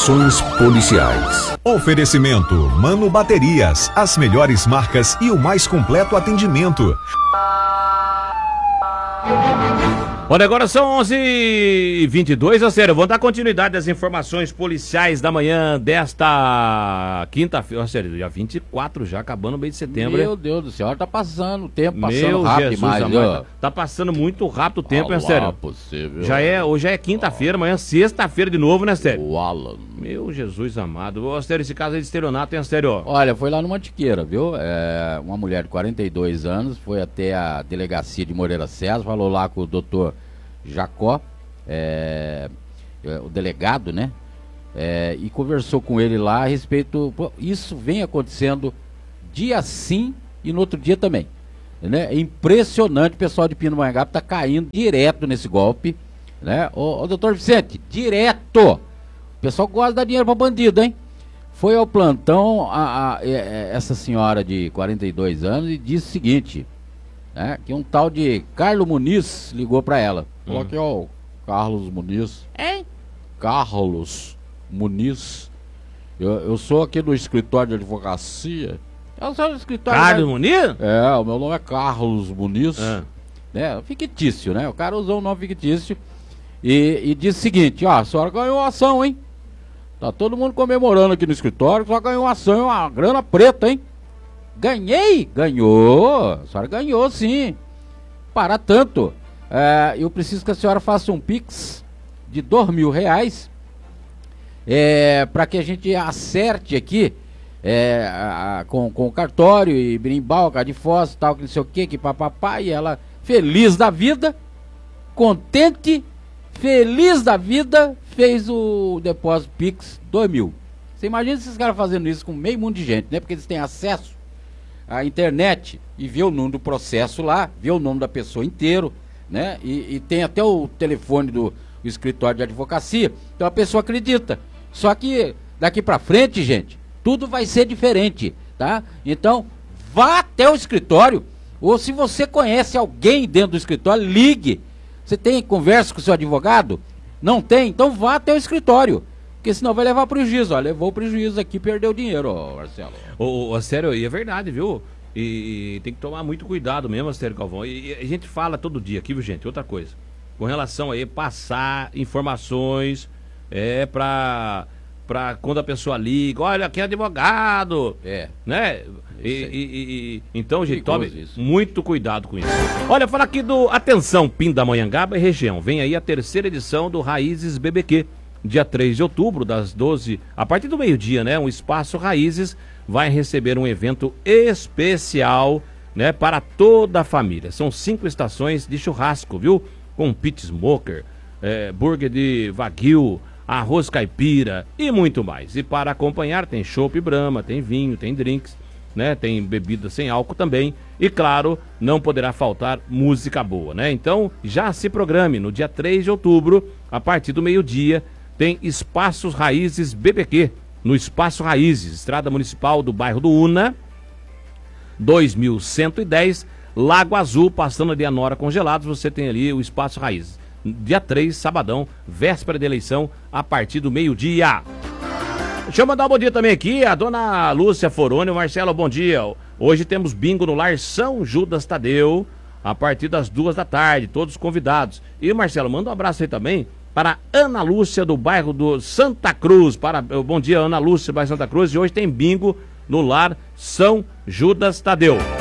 Informações policiais. Oferecimento Mano Baterias, as melhores marcas e o mais completo atendimento. Olha, agora são 11h22, ó, sério, vamos dar continuidade às informações policiais da manhã desta quinta-feira, ó, sério, dia 24 já, acabando o mês de setembro. Meu Deus do céu, tá passando o tempo, Meu rápido Jesus demais, amado, tá passando muito rápido o tempo, né, sério? Possível. Hoje é quinta-feira, amanhã é sexta-feira de novo, né, sério? O Alan. Meu Jesus amado, ó, sério, esse caso aí de estelionato, hein, sério, ó. Olha, foi lá no Mantiqueira, viu? Uma mulher de 42 anos foi até a delegacia de Moreira César, falou lá com o doutor Jacó, o delegado, né? E conversou com ele lá a respeito. Isso vem acontecendo dia sim e no outro dia também, né? É impressionante, o pessoal de Pindamonhangaba tá caindo direto nesse golpe, né? Ô doutor Vicente, direto! O pessoal gosta de dar dinheiro pra bandido, hein? Foi ao plantão essa senhora de 42 anos e disse o seguinte, né? Que um tal de Carlos Muniz ligou pra ela. Falou aqui, ó, Carlos Muniz. Hein? Carlos Muniz. Eu sou aqui do escritório de advocacia. Eu sou do escritório... Carlos Muniz? O meu nome é Carlos Muniz. Né? Fictício, né? O cara usou um nome fictício e disse o seguinte, ó, a senhora ganhou ação, hein? Tá todo mundo comemorando aqui no escritório, só ganhou ação, uma grana preta, hein? Ganhei? Ganhou. A senhora ganhou, sim. Para tanto. Eu preciso que a senhora faça um Pix de R$2.000 para que a gente acerte aqui com o cartório e brimbal, de fósforo, tal, que não sei o que papapá. E ela, feliz da vida, contente, feliz da vida, fez o depósito Pix 2.000. Você imagina esses caras fazendo isso com meio mundo de gente, né? Porque eles têm acesso à internet e vê o nome do processo lá, vê o nome da pessoa inteiro, né? E tem até o telefone do escritório de advocacia. Então a pessoa acredita. Só que daqui pra frente, gente, tudo vai ser diferente, tá? Então vá até o escritório, ou se você conhece alguém dentro do escritório, ligue. Você tem conversa com o seu advogado? Não tem? Então vá até o escritório, porque senão vai levar prejuízo. Ó, levou prejuízo aqui, perdeu dinheiro, ó, Marcelo. Sério, e é verdade, viu? E tem que tomar muito cuidado mesmo, Astério Calvão. E a gente fala todo dia aqui, viu, gente? Outra coisa, com relação a passar informações pra quando a pessoa liga, olha, aqui é advogado, né? Então, gente, tome muito cuidado com isso. Olha, fala aqui atenção, Pindamonhangaba e região, vem aí a terceira edição do Raízes BBQ, dia 3 de outubro, das 12, a partir do meio-dia, né? Um espaço Raízes vai receber um evento especial, né? Para toda a família. São 5 estações de churrasco, viu? Com pit smoker, burger de wagyu, arroz caipira e muito mais. E para acompanhar tem chopp Brahma, tem vinho, tem drinks, né? Tem bebida sem álcool também. E claro, não poderá faltar música boa, né? Então já se programe no dia 3 de outubro, a partir do meio-dia, tem Espaços Raízes BBQ, no Espaço Raízes, Estrada Municipal do bairro do Una, 2110, Lago Azul, passando ali a Nora Congelados, você tem ali o Espaço Raízes. Dia 3, sabadão, véspera de eleição, a partir do meio-dia. Deixa eu mandar um bom dia também aqui, a dona Lúcia Foroni. Marcelo, bom dia. Hoje temos bingo no Lar São Judas Tadeu, a partir das 2 da tarde, todos convidados. E Marcelo, manda um abraço aí também para Ana Lúcia, do bairro do Santa Cruz. Bom dia, Ana Lúcia, bairro Santa Cruz. E hoje tem bingo no Lar São Judas Tadeu.